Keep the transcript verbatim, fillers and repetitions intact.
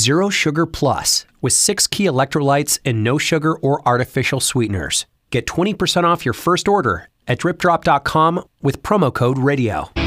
Zero Sugar Plus with six key electrolytes and no sugar or artificial sweeteners. Get twenty percent off your first order at drip drop dot com with promo code radio.